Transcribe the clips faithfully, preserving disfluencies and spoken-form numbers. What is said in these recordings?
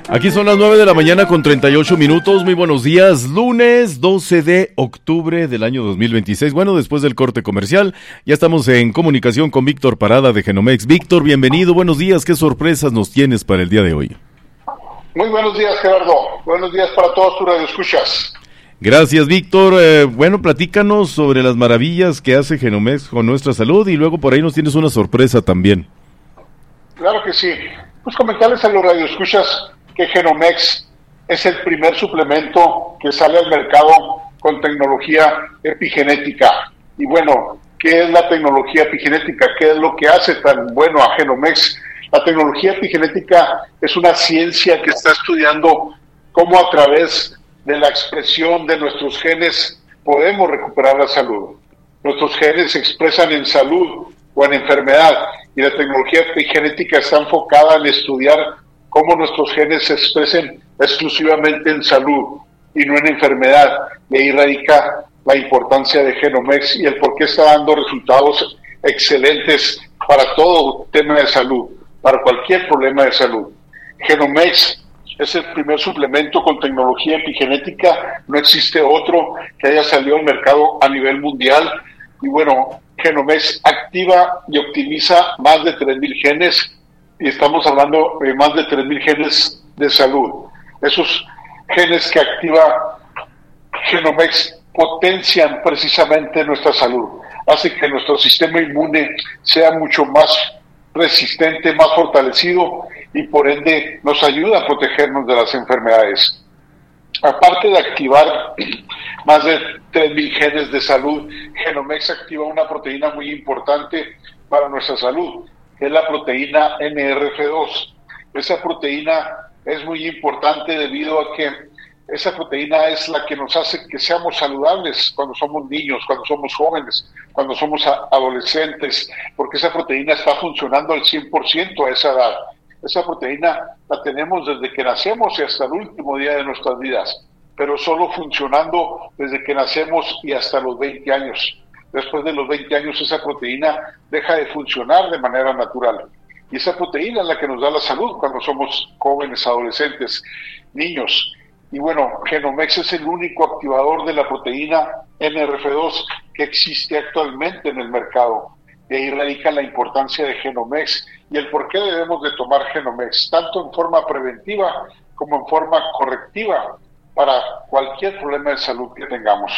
Aquí son las nueve de la mañana con treinta y ocho minutos. Muy buenos días. Lunes doce de octubre del año dos mil veintiséis. Bueno, después del corte comercial, ya estamos en comunicación con Víctor Parada de Genomex. Víctor, bienvenido. Buenos días. ¿Qué sorpresas nos tienes para el día de hoy? Muy buenos días, Gerardo. Buenos días para todos tus radioescuchas. Gracias, Víctor. Eh, bueno, platícanos sobre las maravillas que hace Genomex con nuestra salud y luego por ahí nos tienes una sorpresa también. Claro que sí. Pues comentarles a los radioescuchas que Genomex es el primer suplemento que sale al mercado con tecnología epigenética. Y bueno, ¿qué es la tecnología epigenética? ¿Qué es lo que hace tan bueno a Genomex? La tecnología epigenética es una ciencia que está estudiando cómo a través de la expresión de nuestros genes podemos recuperar la salud. Nuestros genes se expresan en salud o en enfermedad, y la tecnología epigenética está enfocada en estudiar cómo nuestros genes se expresen exclusivamente en salud y no en enfermedad. Y ahí radica la importancia de Genomex y el por qué está dando resultados excelentes para todo tema de salud, para cualquier problema de salud. Genomex es el primer suplemento con tecnología epigenética, no existe otro que haya salido al mercado a nivel mundial. Y bueno, Genomex activa y optimiza más de tres mil genes, y estamos hablando de más de tres mil genes de salud. Esos genes que activa Genomex potencian precisamente nuestra salud, hace que nuestro sistema inmune sea mucho más resistente, más fortalecido, y por ende nos ayuda a protegernos de las enfermedades. Aparte de activar más de tres mil genes de salud, Genomex activa una proteína muy importante para nuestra salud, que es la proteína N R F dos. Esa proteína es muy importante debido a que esa proteína es la que nos hace que seamos saludables cuando somos niños, cuando somos jóvenes, cuando somos adolescentes, porque esa proteína está funcionando al cien por ciento a esa edad. Esa proteína la tenemos desde que nacemos y hasta el último día de nuestras vidas, pero solo funcionando desde que nacemos y hasta los veinte años. Después de los veinte años esa proteína deja de funcionar de manera natural. Y esa proteína es la que nos da la salud cuando somos jóvenes, adolescentes, niños. Y bueno, Genomex es el único activador de la proteína N R F dos que existe actualmente en el mercado. Y ahí radica la importancia de Genomex y el por qué debemos de tomar Genomex, tanto en forma preventiva como en forma correctiva para cualquier problema de salud que tengamos.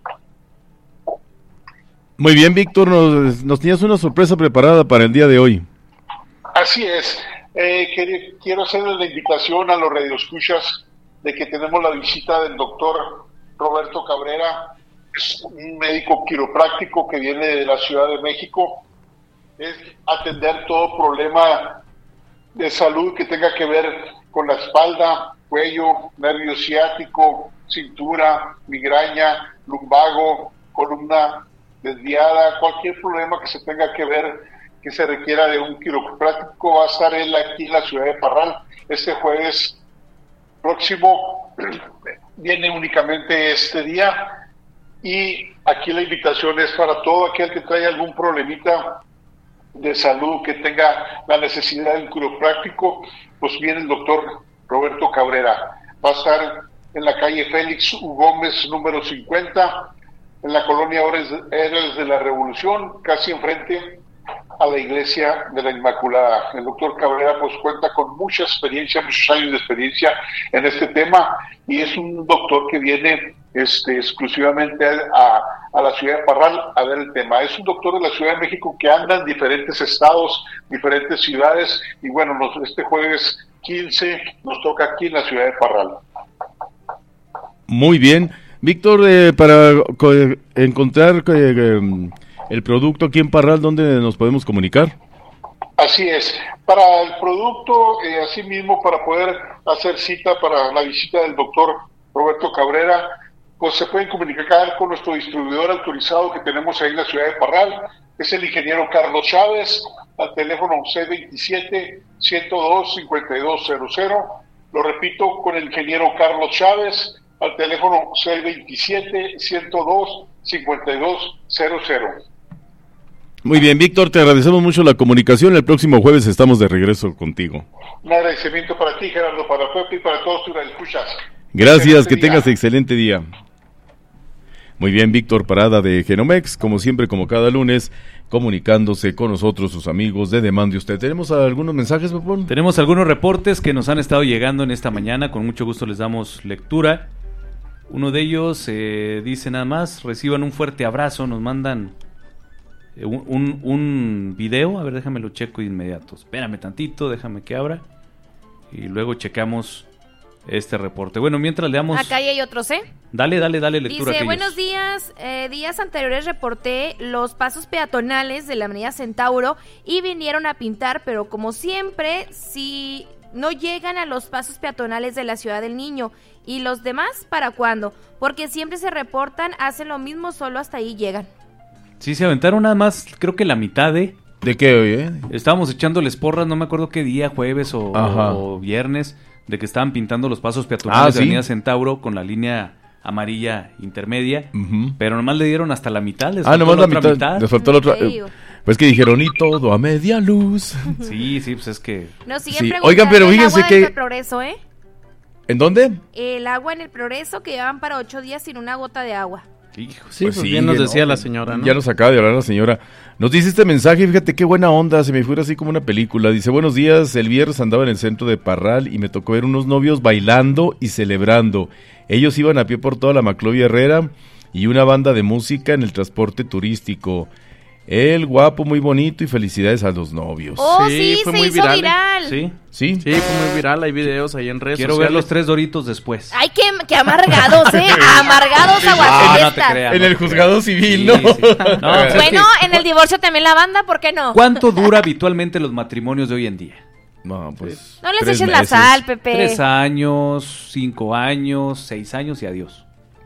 Muy bien, Víctor, nos, nos tenías una sorpresa preparada para el día de hoy. Así es, eh, que, quiero hacerles la invitación a los radioescuchas de que tenemos la visita del doctor Roberto Cabrera, es un médico quiropráctico que viene de la Ciudad de México. Es atender todo problema de salud que tenga que ver con la espalda, cuello, nervio ciático, cintura, migraña, lumbago, columna desviada, cualquier problema que se tenga que ver, que se requiera de un quiropráctico. Va a estar él aquí en la ciudad de Parral este jueves próximo, viene únicamente este día, y aquí la invitación es para todo aquel que trae algún problemita de salud, que tenga la necesidad de un quiropráctico, pues viene el doctor Roberto Cabrera. Va a estar en la calle Félix U. Gómez, número cincuenta, en la colonia Héroes de la Revolución, casi enfrente a la iglesia de la Inmaculada. El doctor Cabrera pues cuenta con mucha experiencia, muchos años de experiencia en este tema, y es un doctor que viene este, exclusivamente a, a la ciudad de Parral a ver el tema. Es un doctor de la Ciudad de México que anda en diferentes estados, diferentes ciudades, y bueno, nos, este jueves quince nos toca aquí en la ciudad de Parral. Muy bien. Víctor, eh, para eh, encontrar eh, el producto aquí en Parral, ¿dónde nos podemos comunicar? Así es. Para el producto, eh, así mismo, para poder hacer cita para la visita del doctor Roberto Cabrera, pues se pueden comunicar con nuestro distribuidor autorizado que tenemos ahí en la ciudad de Parral, es el ingeniero Carlos Chávez, al teléfono seis veintisiete, ciento dos, cincuenta y dos cero cero. Lo repito, con el ingeniero Carlos Chávez, al teléfono seis veintisiete, ciento dos, cincuenta y dos cero cero. Muy bien, Víctor, te agradecemos mucho la comunicación. El próximo jueves estamos de regreso contigo. Un agradecimiento para ti, Gerardo, para Pepe y para todos tus escuchas. Gracias, que tengas excelente día. Muy bien, Víctor Parada de Genomex, como siempre, como cada lunes, comunicándose con nosotros, sus amigos de Demande Usted. ¿Tenemos algunos mensajes, Pepón? Tenemos algunos reportes que nos han estado llegando en esta mañana, con mucho gusto les damos lectura. Uno de ellos eh, dice nada más, reciban un fuerte abrazo, nos mandan eh, un, un, un video, a ver, déjame lo checo de inmediato, espérame tantito, déjame que abra, y luego checamos este reporte. Bueno, mientras le damos... Acá hay otros, ¿eh? Dale, dale, dale lectura. Dice, buenos días, eh, días anteriores reporté los pasos peatonales de la avenida Centauro y vinieron a pintar, pero como siempre, si no llegan a los pasos peatonales de la Ciudad del Niño. ¿Y los demás para cuándo? Porque siempre se reportan, hacen lo mismo, solo hasta ahí llegan. Sí, se aventaron nada más, creo que la mitad de... ¿De qué, oye? Estábamos echándoles porras, no me acuerdo qué día, jueves o, o viernes, de que estaban pintando los pasos peatonales ah, de ¿sí? Avenida Centauro con la línea amarilla intermedia, uh-huh. pero nomás le dieron hasta la mitad. Les ah, nomás la, la mitad, mitad. Les faltó la otra. Eh, pues que dijeron, y todo a media luz. Sí, sí, pues es que... Nos siguen sí. preguntando. Oigan, pero fíjense el agua que... del Progreso, ¿eh? ¿En dónde? El agua en el Progreso, que llevan para ocho días sin una gota de agua. Hijo, sí, pues pues sí, bien nos no, decía la señora, ¿no? Ya nos acaba de hablar la señora. Nos dice este mensaje, fíjate qué buena onda, se me fue así como una película. Dice, buenos días, el viernes andaba en el centro de Parral y me tocó ver unos novios bailando y celebrando. Ellos iban a pie por toda la Maclovia Herrera y una banda de música en el transporte turístico. El guapo, muy bonito y felicidades a los novios. Oh, sí, sí fue se muy hizo viral. viral. Sí, sí, sí, fue muy viral. Hay videos ahí en redes Quiero sociales. ver los tres doritos después. Ay, qué, qué amargados, ¿eh? Amargados Ah, aguafiestas. no te creas. En el juzgado civil, Sí, ¿no? sí. No, pues bueno, es en el divorcio también la banda, ¿por qué no? ¿Cuánto dura habitualmente los matrimonios de hoy en día? No, pues. No les tres eches la meses. sal, Pepe. Tres años, cinco años, seis años y adiós.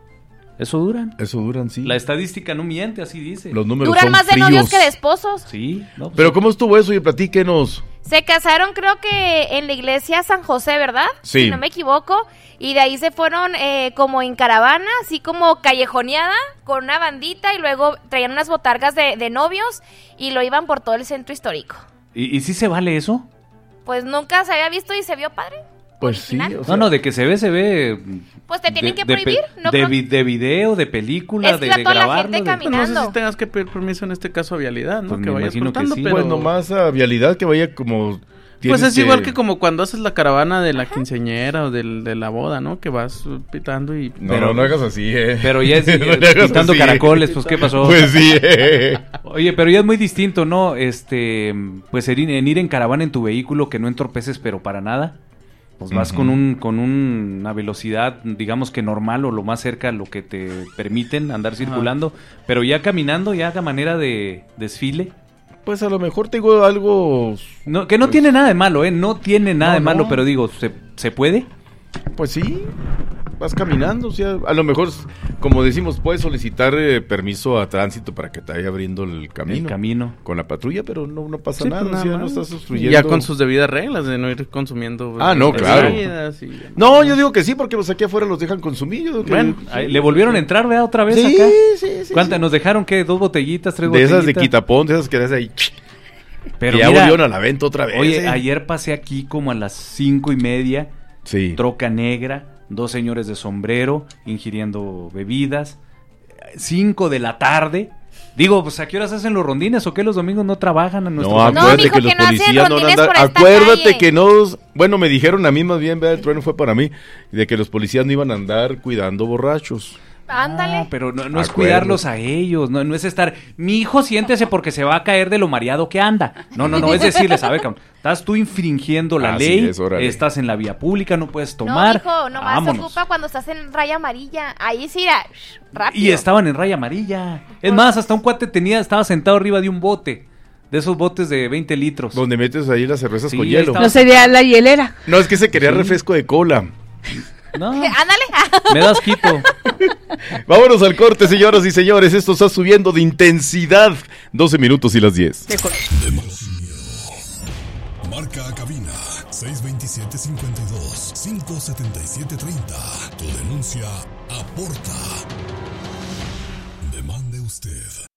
¿Eso duran? Eso duran, sí. La estadística no miente, así dice. Los números Duran son más de fríos. novios que de esposos. Sí. No, pues Pero sí. ¿cómo estuvo eso? Y platíquenos. Se casaron, creo que en la iglesia San José, ¿verdad? Sí. Si no me equivoco. Y de ahí se fueron eh, como en caravana, así como callejoneada, con una bandita. Y luego traían unas botargas de, de novios y lo iban por todo el centro histórico. ¿Y, ¿Y sí se vale eso? Pues nunca se había visto y se vio padre. Pues sí. Original. O sea, No, no, de que se ve, se ve. Pues te tienen de- que de pe- prohibir, ¿no? De, Con- vi- de video, de película, Es que de, iba de toda la grabarlo. gente de- caminando. Pues no sé Caminando. si tengas que pedir permiso en este caso a Vialidad, ¿no? Pues me que vayas imagino que cortando, sí. pero... Pues nomás a vialidad que vaya como... Pues tienes es igual que como cuando haces la caravana de la quinceañera o del, de la boda, ¿no? Que vas uh, pitando y... No, Pero- no, no hagas así, eh. Pero ya es No le hagas pintando así. caracoles, pues ¿qué pasó? Pues sí, eh. Oye, pero ya es muy distinto, ¿no? Este, pues en ir, en ir en caravana en tu vehículo que no entorpeces, pero para nada. Pues vas Ujú. con un con un- una velocidad, digamos que normal o lo más cerca a lo que te permiten andar circulando, pero ya caminando, ya a manera de desfile. Pues a lo mejor tengo algo... No, que no Pues- tiene nada de malo, ¿eh? No tiene nada No, de malo, no. pero digo, ¿se, ¿se puede? Pues sí, vas caminando, o sea, a lo mejor, como decimos, puedes solicitar eh, permiso a tránsito para que te vaya abriendo el camino. El camino. Con la patrulla, pero no, no pasa Sí, nada, pues o sea, nada no más. estás obstruyendo. Ya con sus debidas reglas de no ir consumiendo... Ah, no, claro. bebidas y- No, yo digo que sí, porque pues aquí afuera los dejan consumir. Yo digo que- Bueno, Ay, ¿le volvieron a entrar, ¿verdad? Otra vez sí, acá. sí, sí. ¿Cuántas? sí. ¿Nos dejaron qué? ¿Dos botellitas? ¿Tres De botellitas? esas de quitapón, de esas que das ahí. Pero que ya mira, volvieron a la venta otra vez. oye, eh. ayer pasé aquí como a las cinco y media, Sí. troca negra, dos señores de sombrero ingiriendo bebidas, cinco de la tarde. Digo, pues ¿a qué horas hacen los rondines o qué? ¿Los domingos no trabajan a nuestros No, amigos? acuérdate mijo, que los que no hacen policías no rondines andan. por esta Acuérdate calle. que no. Bueno, me dijeron a mí más bien, vea, el trueno fue para mí, de que los policías no iban a andar cuidando borrachos. Ándale. No, pero no, no es Acuerdo. cuidarlos a ellos, no, no es estar, mi hijo siéntese porque se va a caer de lo mareado que anda. No, no, no, es decirles, a ver, cabrón, estás tú infringiendo la Así ley, es, órale. estás en la vía pública, no puedes tomar. No, hijo, nomás vámonos. se ocupa cuando estás en raya amarilla. Ahí sí, era, shh, rápido. Y estaban en raya amarilla. Es más, hasta un cuate tenía, estaba sentado arriba de un bote, de esos botes de veinte litros. Donde metes ahí las cervezas Sí, con ahí hielo. estaba. No sería la hielera. No, es que se quería Sí. refresco de cola. No, Ándale. me das quito. Vámonos al corte, señoras y señores. Esto está subiendo de intensidad. doce minutos y las diez. Marca a cabina seis veintisiete cincuenta y dos, cinco setenta y siete treinta. Tu denuncia aporta. Demande usted.